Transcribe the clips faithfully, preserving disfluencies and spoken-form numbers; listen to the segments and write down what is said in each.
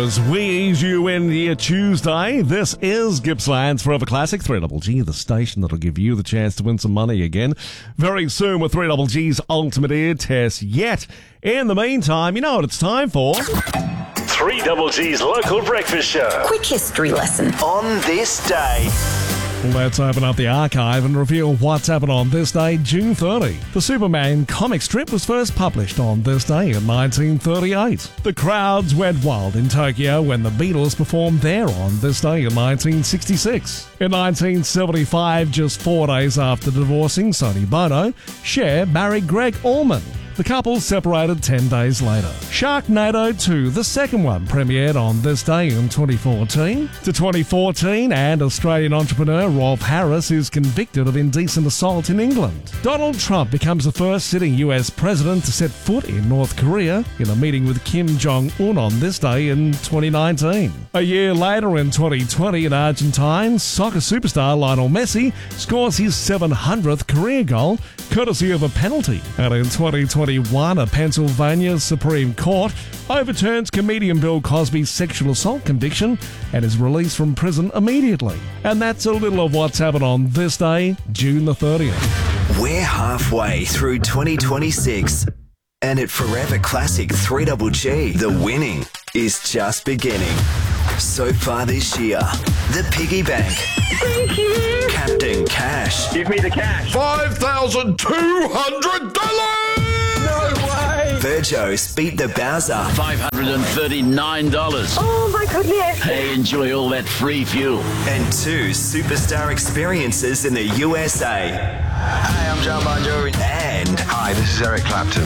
as we ease you in your Tuesday, this is Gippsland's Forever Classic, three Double G, the station that'll give you the chance to win some money again very soon with three Double G's Ultimate Ear Test yet. In the meantime, you know what it's time for? three Double G's Local Breakfast Show. Quick history lesson. On this day. Let's open up the archive and reveal what's happened on this day, June thirtieth. The Superman comic strip was first published on this day in nineteen thirty-eight. The crowds went wild in Tokyo when the Beatles performed there on this day in nineteen sixty-six. In nineteen seventy-five, just four days after divorcing Sonny Bono, Cher married Greg Allman. The couple separated ten days later. Sharknado two, the second one, premiered on this day in twenty fourteen. To twenty fourteen, and Australian entrepreneur Rolf Harris is convicted of indecent assault in England. Donald Trump becomes the first sitting U S president to set foot in North Korea in a meeting with Kim Jong-un on this day in twenty nineteen. A year later, in twenty twenty, in Argentine, soccer superstar Lionel Messi scores his seven hundredth career goal, courtesy of a penalty. And in twenty twenty-one, a Pennsylvania Supreme Court overturns comedian Bill Cosby's sexual assault conviction and is released from prison immediately. And that's a little of what's happened on this day, June the thirtieth. We're halfway through twenty twenty-six, and at Forever Classic three Double G, the winning is just beginning. So far this year, the piggy bank. Thank you. Captain Cash. Give me the cash. five thousand two hundred dollars! No way! Virgos beat the Bowser. five hundred thirty-nine dollars. Oh my goodness. Hey, enjoy all that free fuel. And two superstar experiences in the U S A. Hi, I'm John Bon Jovi. And... Hi, this is Eric Clapton.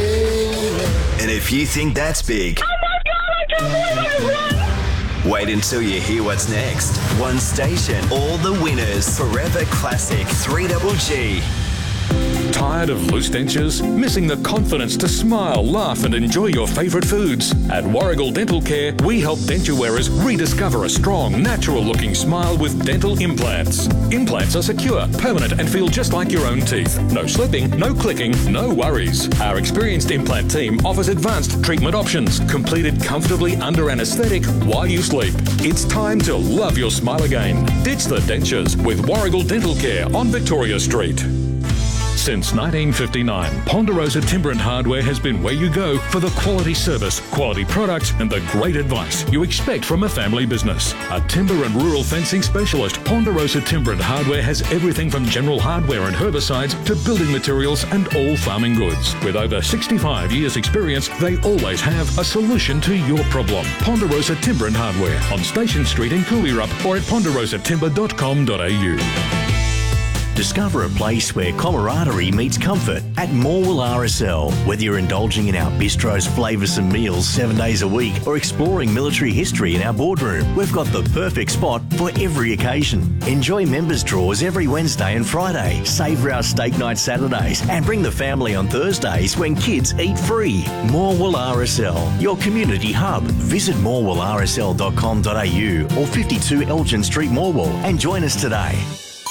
And if you think that's big... Oh my God, I can't believe it. Wait until you hear what's next. One station, all the winners. Forever Classic three Double G. Tired of loose dentures? Missing the confidence to smile, laugh and enjoy your favourite foods? At Warrigal Dental Care, we help denture wearers rediscover a strong, natural-looking smile with dental implants. Implants are secure, permanent and feel just like your own teeth. No slipping, no clicking, no worries. Our experienced implant team offers advanced treatment options, completed comfortably under anaesthetic while you sleep. It's time to love your smile again. Ditch the dentures with Warrigal Dental Care on Victoria Street. Since nineteen fifty-nine, Ponderosa Timber and Hardware has been where you go for the quality service, quality products and the great advice you expect from a family business. A timber and rural fencing specialist, Ponderosa Timber and Hardware has everything from general hardware and herbicides to building materials and all farming goods. With over sixty-five years experience, they always have a solution to your problem. Ponderosa Timber and Hardware on Station Street in Cooleyrup or at ponderosa timber dot com dot a u. Discover a place where camaraderie meets comfort at Morwell R S L. Whether you're indulging in our bistro's flavoursome meals seven days a week or exploring military history in our boardroom, we've got the perfect spot for every occasion. Enjoy members' draws every Wednesday and Friday, savour our steak night Saturdays and bring the family on Thursdays when kids eat free. Morwell R S L, your community hub. Visit morwell r s l dot com dot a u or fifty-two Elgin Street, Morwell and join us today.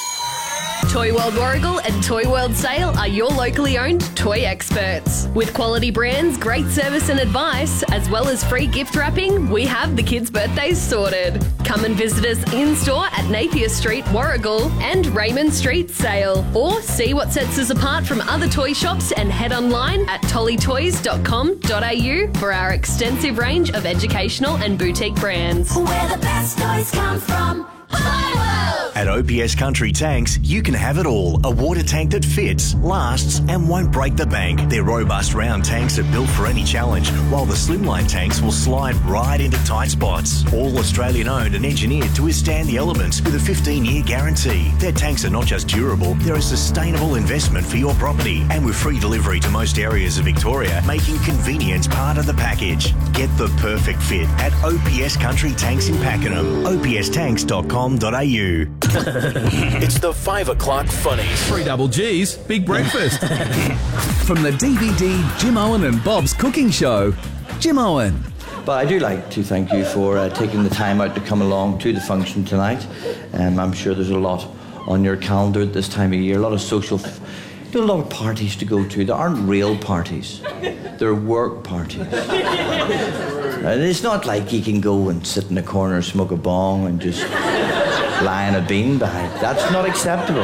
Toy World Warrigal and Toy World Sale are your locally owned toy experts. With quality brands, great service and advice, as well as free gift wrapping, we have the kids' birthdays sorted. Come and visit us in-store at Napier Street, Warrigal and Raymond Street, Sale. Or see what sets us apart from other toy shops and head online at tolly toys dot com dot a u for our extensive range of educational and boutique brands. Where the best toys come from. At O P S Country Tanks, you can have it all. A water tank that fits, lasts and won't break the bank. Their robust round tanks are built for any challenge, while the slimline tanks will slide right into tight spots. All Australian owned and engineered to withstand the elements with a fifteen year guarantee. Their tanks are not just durable, they're a sustainable investment for your property. And with free delivery to most areas of Victoria, making convenience part of the package. Get the perfect fit at O P S Country Tanks in Pakenham. o p s tanks dot com dot a u. It's the five o'clock funnies. Three Double G's Big Breakfast. From the D V D Jim Owen and Bob's Cooking Show, Jim Owen. But I do like to thank you for uh, taking the time out to come along to the function tonight. Um, I'm sure there's a lot on your calendar at this time of year, a lot of social, f- there are a lot of parties to go to. There aren't real parties, they're work parties. And it's not like you can go and sit in a corner, smoke a bong, and just lie in a beanbag. That's not acceptable.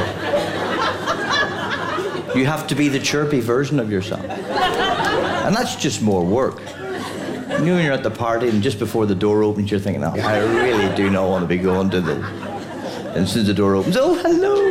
You have to be the chirpy version of yourself. And that's just more work. You know when you're at the party and just before the door opens, you're thinking, oh, I really do not want to be going to the... And as soon as the door opens, oh, hello.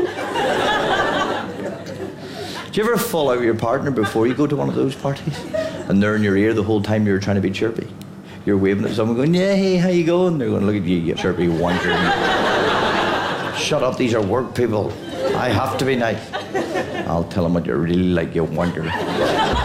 Do you ever fall out with your partner before you go to one of those parties? And they're in your ear the whole time you're trying to be chirpy? You're waving at someone going, yeah, hey, how you going? They're going to look at you, you chirpy wanker. Shut up, these are work people. I have to be nice. I'll tell them what you're really like, you wanker.